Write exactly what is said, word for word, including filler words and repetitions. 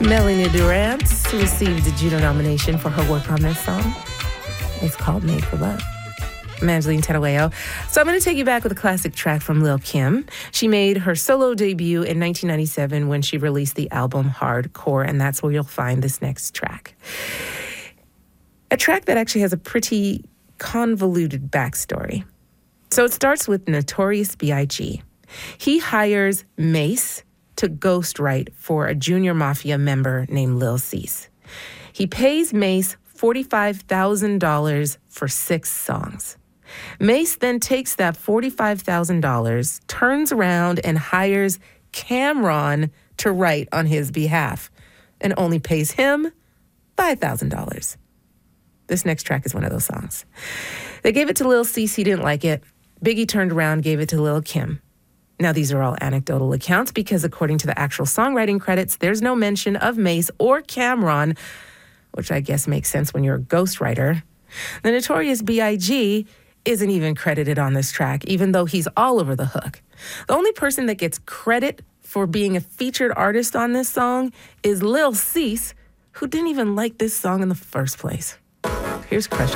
Melanie Durrant received a Juno nomination for her work on this song. It's called Made for Love. I'm Angeline Terueo. So I'm going to take you back with a classic track from Lil' Kim. She made her solo debut in nineteen ninety-seven when she released the album Hardcore, and that's where you'll find this next track. A track that actually has a pretty convoluted backstory. So it starts with Notorious B I G He hires Mase to ghostwrite for a junior mafia member named Lil Cease. He pays Mase forty-five thousand dollars for six songs. Mase then takes that forty-five thousand dollars, turns around and hires Cam'ron to write on his behalf and only pays him five thousand dollars. This next track is one of those songs. They gave it to Lil Cease. He didn't like it. Biggie turned around, gave it to Lil' Kim. Now, these are all anecdotal accounts because according to the actual songwriting credits, there's no mention of Mase or Cam'ron, which I guess makes sense when you're a ghostwriter. The Notorious B I G isn't even credited on this track, even though he's all over the hook. The only person that gets credit for being a featured artist on this song is Lil Cease, who didn't even like this song in the first place. Here's Crush